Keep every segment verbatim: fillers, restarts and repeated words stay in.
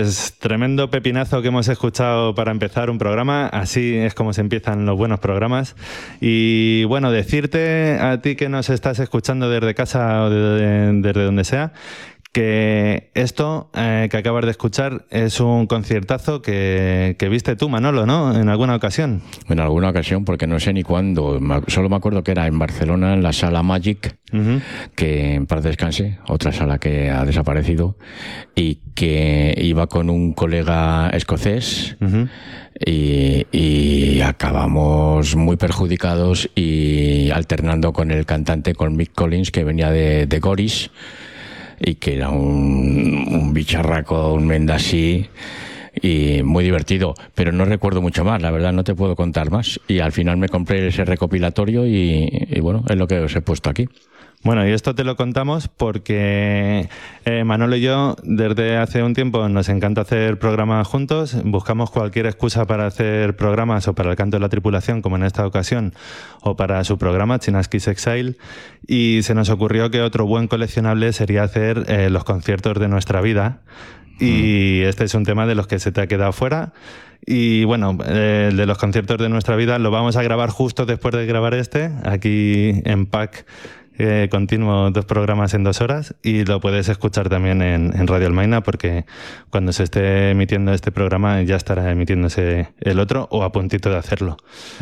pues tremendo pepinazo que hemos escuchado para empezar un programa. Así es como se empiezan los buenos programas. Y bueno, decirte a ti que nos estás escuchando desde casa o de, de, desde donde sea, que esto eh, que acabas de escuchar es un conciertazo que, que viste tú, Manolo, ¿no? En alguna ocasión. En alguna ocasión, porque no sé ni cuándo. Solo me acuerdo que era en Barcelona, en la Sala Magic, uh-huh. que en paz descanse, otra sala que ha desaparecido, y que iba con un colega escocés, uh-huh. y, y acabamos muy perjudicados y alternando con el cantante, con Mick Collins, que venía de, de Goris, y que era un, un bicharraco, un mendasí, y muy divertido, pero no recuerdo mucho más, la verdad no te puedo contar más, y al final me compré ese recopilatorio y, y bueno, es lo que os he puesto aquí. Bueno, y esto te lo contamos porque eh, Manolo y yo desde hace un tiempo nos encanta hacer programas juntos, buscamos cualquier excusa para hacer programas o para el canto de la tripulación, como en esta ocasión, o para su programa Chinaski's Exile, y se nos ocurrió que otro buen coleccionable sería hacer eh, los conciertos de nuestra vida, y este es un tema de los que se te ha quedado fuera. Y bueno, eh, el de los conciertos de nuestra vida lo vamos a grabar justo después de grabar este, aquí en Pack. Eh, continuo, dos programas en dos horas, y lo puedes escuchar también en, en Radio Almaina, porque cuando se esté emitiendo este programa ya estará emitiéndose el otro o a puntito de hacerlo.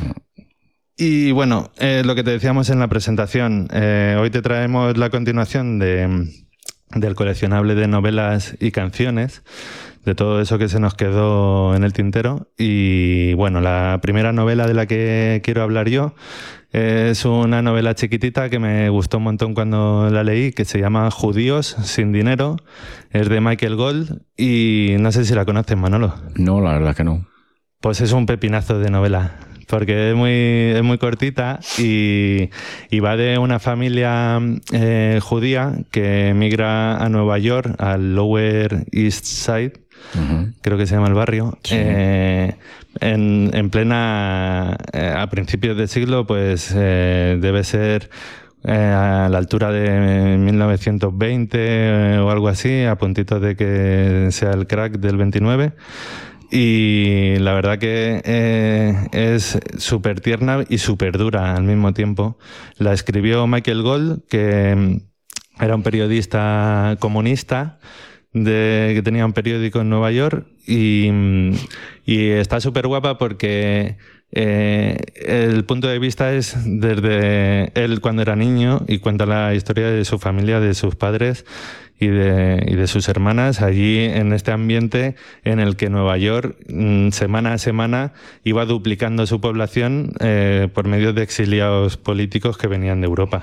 Y bueno, eh, lo que te decíamos en la presentación, eh, hoy te traemos la continuación de, del coleccionable de novelas y canciones, de todo eso que se nos quedó en el tintero. Y bueno, la primera novela de la que quiero hablar yo es una novela chiquitita que me gustó un montón cuando la leí, que se llama Judíos sin dinero. Es de Michael Gold y no sé si la conoces, Manolo. No, la verdad que no. Pues es un pepinazo de novela, porque es muy, es muy cortita y, y va de una familia eh, judía que emigra a Nueva York, al Lower East Side, uh-huh. creo que se llama el barrio, sí. eh, en, en plena, eh, a principios de siglo, pues eh, debe ser eh, a la altura de mil novecientos veinte eh, o algo así, a puntito de que sea el crack del veintinueve. Y la verdad que eh, es súper tierna y súper dura al mismo tiempo. La escribió Michael Gold, que era un periodista comunista de, que tenía un periódico en Nueva York, y, y está súper guapa porque eh, el punto de vista es desde él cuando era niño, y cuenta la historia de su familia, de sus padres y de, y de sus hermanas allí en este ambiente en el que Nueva York mmm, semana a semana iba duplicando su población eh, por medio de exiliados políticos que venían de Europa.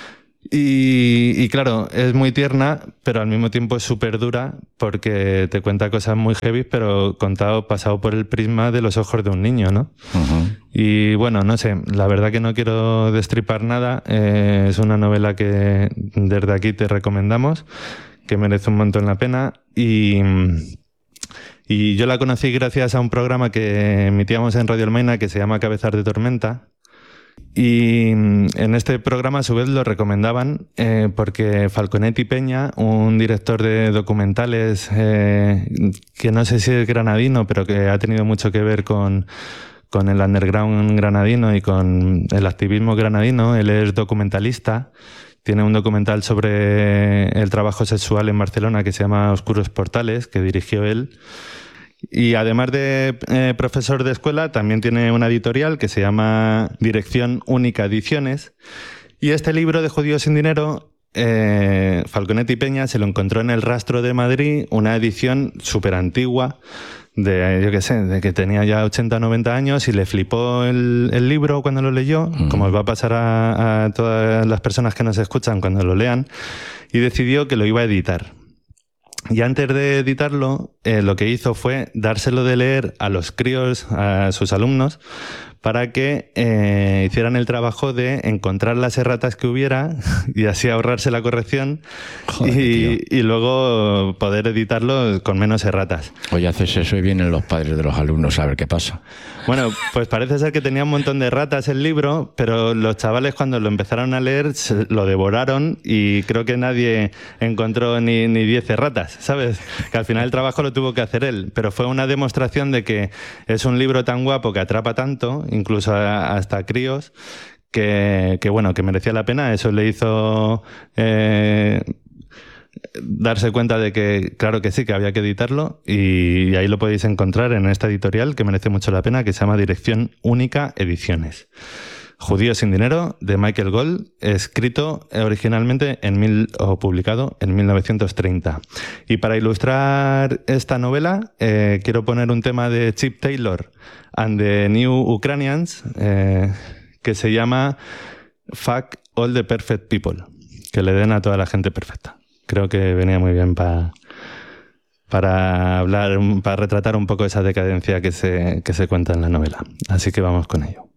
Y, y claro, es muy tierna, pero al mismo tiempo es súper dura porque te cuenta cosas muy heavy, pero contado, pasado por el prisma de los ojos de un niño, ¿no? Uh-huh. Y bueno, no sé, la verdad que no quiero destripar nada. Eh, es una novela que desde aquí te recomendamos, que merece un montón la pena. Y, y yo la conocí gracias a un programa que emitíamos en Radio Almaina que se llama Cabezas de Tormenta. Y en este programa a su vez lo recomendaban eh, porque Falconetti Peña, un director de documentales eh, que no sé si es granadino, pero que ha tenido mucho que ver con, con el underground granadino y con el activismo granadino, él es documentalista, tiene un documental sobre el trabajo sexual en Barcelona que se llama Oscuros Portales, que dirigió él. Y además de eh, profesor de escuela, también tiene una editorial que se llama Dirección Única Ediciones. Y este libro de Judíos sin dinero, eh, Falconetti Peña se lo encontró en El Rastro de Madrid, una edición súper antigua, de, yo qué sé, de que tenía ya ochenta o noventa años, y le flipó el, el libro cuando lo leyó, mm. como va a pasar a, a todas las personas que nos escuchan cuando lo lean, y decidió que lo iba a editar. Y antes de editarlo, eh, lo que hizo fue dárselo de leer a los críos, a sus alumnos, para que eh, hicieran el trabajo de encontrar las erratas que hubiera y así ahorrarse la corrección. Joder, y, y luego poder editarlo con menos erratas. Oye, haces eso y vienen los padres de los alumnos a ver qué pasa. Bueno, pues parece ser que tenía un montón de erratas el libro, pero los chavales cuando lo empezaron a leer lo devoraron y creo que nadie encontró ni, ni diez erratas, ¿sabes? Que al final el trabajo lo tuvo que hacer él, pero fue una demostración de que es un libro tan guapo que atrapa tanto, incluso a, hasta críos, que, que bueno, que merecía la pena. Eso le hizo eh, darse cuenta de que, claro que sí, que había que editarlo, y, y ahí lo podéis encontrar en esta editorial que merece mucho la pena, que se llama Dirección Única Ediciones. Judío sin dinero, de Michael Gold, escrito originalmente en mil, o publicado en mil novecientos treinta. Y para ilustrar esta novela, eh, quiero poner un tema de Chip Taylor and the New Ukrainians, eh, que se llama Fuck All the Perfect People, que le den a toda la gente perfecta. Creo que venía muy bien para para hablar, para retratar un poco esa decadencia que se, que se cuenta en la novela. Así que vamos con ello.